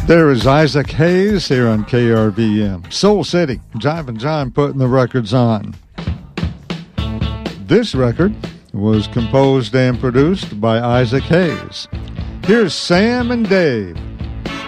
There is Isaac Hayes here on KRVM. Soul City, Jive and John putting the records on. This record was composed and produced by Isaac Hayes. Here's Sam and Dave.